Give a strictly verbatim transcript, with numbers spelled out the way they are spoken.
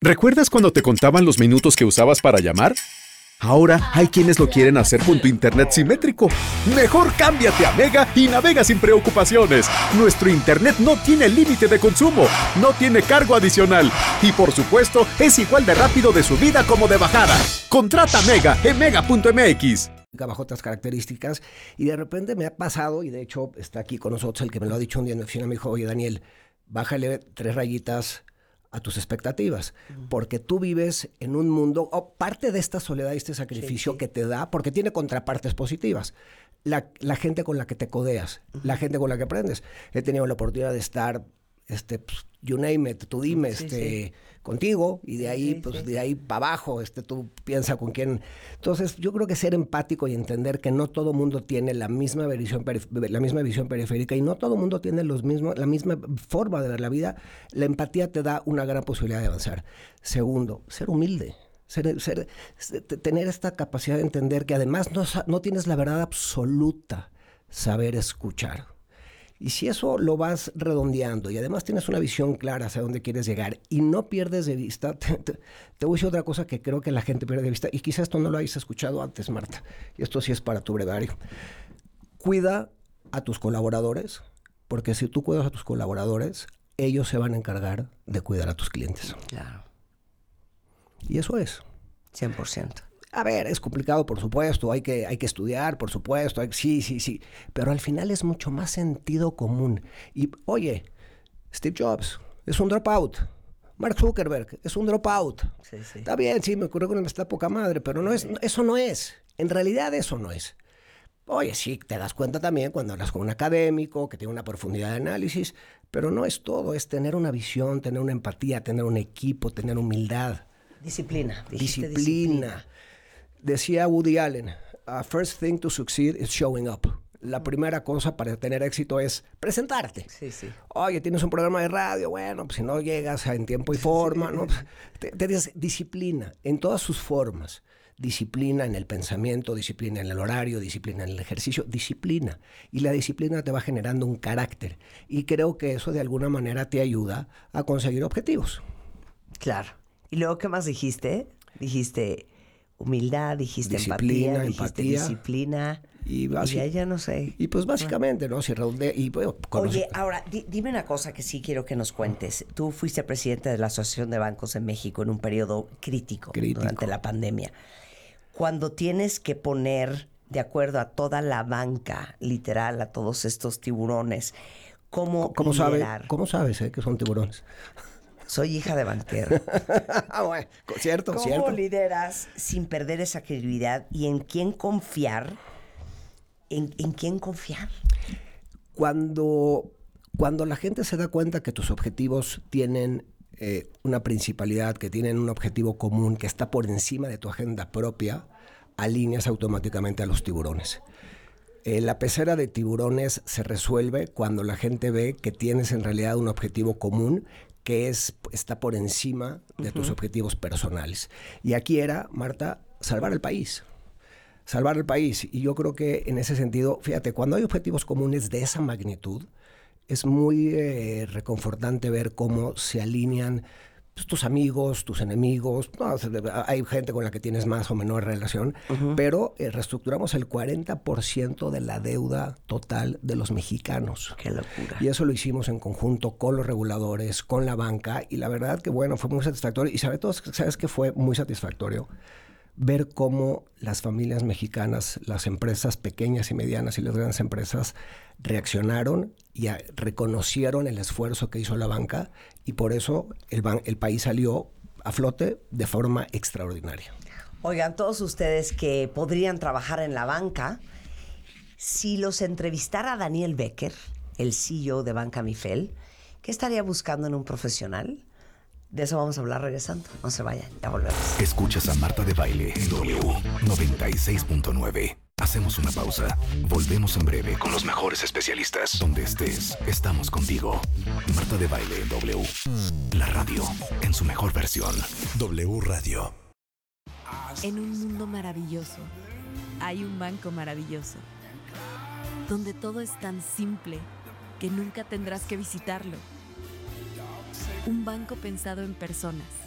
¿Recuerdas cuando te contaban los minutos que usabas para llamar? Ahora hay quienes lo quieren hacer con tu internet simétrico. Mejor cámbiate a Mega y navega sin preocupaciones. Nuestro internet no tiene límite de consumo, no tiene cargo adicional y, por supuesto, es igual de rápido de subida como de bajada. Contrata Mega en mega punto m x. Bajo otras características, y de repente me ha pasado, y de hecho está aquí con nosotros el que me lo ha dicho un día en la oficina, me dijo: oye, Daniel, bájale tres rayitas a tus expectativas, uh-huh. porque tú vives en un mundo, oh, parte de esta soledad y este sacrificio sí, sí. que te da, porque tiene contrapartes positivas, la, la gente con la que te codeas, uh-huh. la gente con la que aprendes. He tenido la oportunidad de estar, este, pues, you name it, tú dime, sí, este, sí. contigo, y de ahí, sí, pues sí. de ahí para abajo, este, tú piensa con quién. Entonces, yo creo que ser empático y entender que no todo mundo tiene la misma visión, la misma visión periférica, y no todo mundo tiene los mismos, la misma forma de ver la vida. La empatía te da una gran posibilidad de avanzar. Segundo, ser humilde. Ser, ser, tener esta capacidad de entender que además no, no tienes la verdad absoluta, saber escuchar. Y si eso lo vas redondeando y además tienes una visión clara hacia dónde quieres llegar y no pierdes de vista, te, te, te voy a decir otra cosa que creo que la gente pierde de vista, y quizás esto no lo hayas escuchado antes, Marta, y esto sí es para tu brevario. Cuida a tus colaboradores, porque si tú cuidas a tus colaboradores, ellos se van a encargar de cuidar a tus clientes. Claro. Y eso es. cien por ciento. A ver, es complicado, por supuesto, hay que, hay que estudiar, por supuesto, hay, sí, sí, sí, pero al final es mucho más sentido común. Y, oye, Steve Jobs es un dropout, Mark Zuckerberg es un dropout. Sí, sí. Está bien, sí, me ocurrió con esta poca madre, pero no es, eso no es, en realidad eso no es. Oye, sí, te das cuenta también cuando hablas con un académico que tiene una profundidad de análisis, pero no es todo, es tener una visión, tener una empatía, tener un equipo, tener humildad. Disciplina. Disciplina. disciplina. Decía Woody Allen, uh, first thing to succeed is showing up. La primera cosa para tener éxito es presentarte. Sí, sí. Oye, tienes un programa de radio, bueno, pues si no llegas en tiempo y forma, sí. ¿no? Te, te dices disciplina en todas sus formas. Disciplina en el pensamiento, disciplina en el horario, disciplina en el ejercicio, disciplina. Y la disciplina te va generando un carácter. Y creo que eso de alguna manera te ayuda a conseguir objetivos. Claro. ¿Y luego qué más dijiste? Dijiste humildad, dijiste disciplina, empatía, dijiste empatía, disciplina. Y, basi- y ya, ya no sé. Y pues básicamente, ¿no? Si redonde, y, bueno, Oye, ahora, di, dime una cosa que sí quiero que nos cuentes. Tú fuiste presidente de la Asociación de Bancos en México en un periodo crítico, crítico. durante la pandemia. Cuando tienes que poner de acuerdo a toda la banca, literal, a todos estos tiburones, ¿cómo, ¿Cómo liderar? Sabe, ¿Cómo sabes eh, que son tiburones? Soy hija de banquero. Ah, bueno, cierto, ¿Cómo cierto. ¿Cómo lideras sin perder esa credibilidad y en quién confiar? ¿En, en quién confiar? Cuando, cuando la gente se da cuenta que tus objetivos tienen eh, una principalidad, que tienen un objetivo común, que está por encima de tu agenda propia, alineas automáticamente a los tiburones. Eh, la pecera de tiburones se resuelve cuando la gente ve que tienes en realidad un objetivo común que es, está por encima de uh-huh. tus objetivos personales. Y aquí era, Marta, salvar el país. Salvar el país. Y yo creo que en ese sentido, fíjate, cuando hay objetivos comunes de esa magnitud, es muy eh, reconfortante ver cómo se alinean pues, tus amigos, tus enemigos. No, hay gente con la que tienes más o menor relación, uh-huh. pero eh, reestructuramos el cuarenta por ciento de la deuda total de los mexicanos. ¡Qué locura! Y eso lo hicimos en conjunto con los reguladores, con la banca, y la verdad que, bueno, fue muy satisfactorio. Y sobre todo, ¿sabes qué fue muy satisfactorio? Ver cómo las familias mexicanas, las empresas pequeñas y medianas y las grandes empresas reaccionaron y a, reconocieron el esfuerzo que hizo la banca, y por eso el, ban- el país salió a flote de forma extraordinaria. Oigan, todos ustedes que podrían trabajar en la banca, si los entrevistara Daniel Becker, el C E O de Banca Mifel, ¿qué estaría buscando en un profesional? De eso vamos a hablar regresando. No se vayan, ya volvemos. Escuchas a Marta de Baile en W noventa y seis punto nueve. Hacemos una pausa. Volvemos en breve con los mejores especialistas. Donde estés, estamos contigo. Marta de Baile en W. La radio en su mejor versión. W Radio. En un mundo maravilloso, hay un banco maravilloso, donde todo es tan simple que nunca tendrás que visitarlo. Un banco pensado en personas,